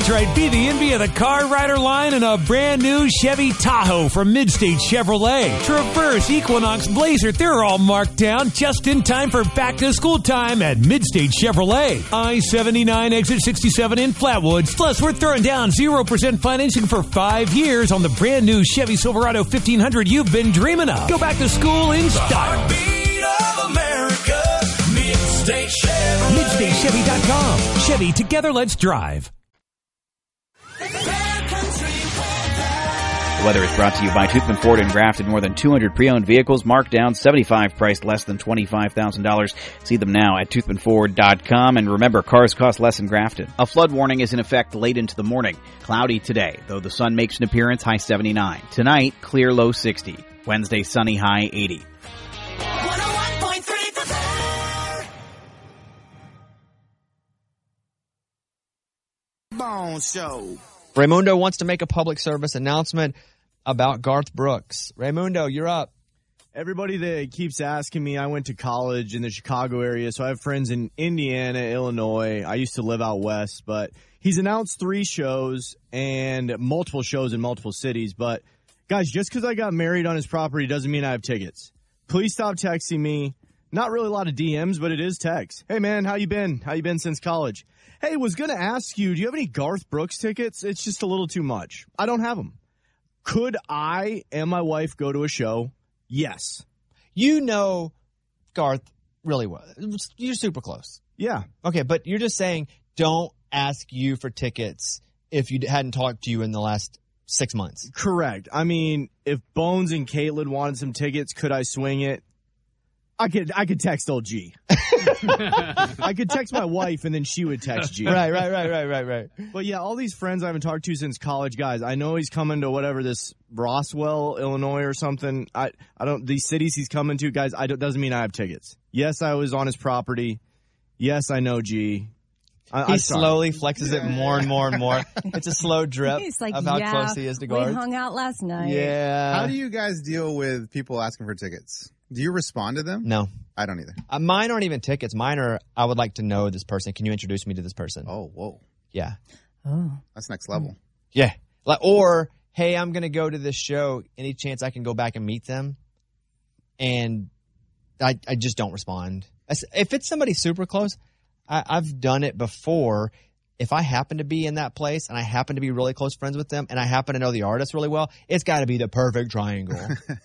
That's right. Be the envy of the Car Rider line in a brand new Chevy Tahoe from Midstate Chevrolet. Traverse, Equinox, Blazer, they're all marked down just in time for back-to-school time at Midstate Chevrolet. I-79, exit 67 in Flatwoods. Plus, we're throwing down 0% financing for 5 years on the brand new Chevy Silverado 1500 you've been dreaming of. Go back to school in style. Heartbeat of America, Midstate Chevrolet. MidstateChevy.com. Chevy, together let's drive. The weather is brought to you by Toothman Ford in Grafton. More than 200 pre-owned vehicles marked down, 75 priced less than $25,000. See them now at toothmanford.com. And remember, cars cost less in Grafton. A flood warning is in effect late into the morning. Cloudy today, though the sun makes an appearance, high 79. Tonight, clear, low 60. Wednesday, sunny, high 80. 101.3 Bone Show. Raymundo wants to make a public service announcement about Garth Brooks. Raymundo, you're up. Everybody that keeps asking me, I went to college in the Chicago area, so I have friends in Indiana, Illinois. I used to live out west, but he's announced 3 shows and multiple shows in multiple cities. But, guys, just because I got married on his property doesn't mean I have tickets. Please stop texting me. Not really a lot of DMs, but it is text. Hey, man, how you been? How you been since college? Hey, was going to ask you, do you have any Garth Brooks tickets? It's just a little too much. I don't have them. Could I and my wife go to a show? Yes. You know Garth really well. You're super close. Yeah. Okay, but you're just saying don't ask you for tickets if you hadn't talked to you in the last 6 months. Correct. I mean, if Bones and Caitlin wanted some tickets, could I swing it? I could text old G. I could text my wife and then she would text G. Right. But yeah, all these friends I haven't talked to since college, guys. I know he's coming to whatever this Roswell, Illinois or something. I don't these cities he's coming to, guys. Doesn't mean I have tickets. Yes, I was on his property. Yes, I know G. He slowly flexes it more and more and more. It's a slow drip of how close he is to Garth. We hung out last night. Yeah. How do you guys deal with people asking for tickets? Do you respond to them? No. I don't either. Mine aren't even tickets. Mine are, I would like to know this person. Can you introduce me to this person? Oh, whoa. Yeah. Oh. That's next level. Yeah. Or, hey, I'm going to go to this show. Any chance I can go back and meet them? And I just don't respond. If it's somebody super close, I've done it before. If I happen to be in that place and I happen to be really close friends with them and I happen to know the artist really well, it's got to be the perfect triangle.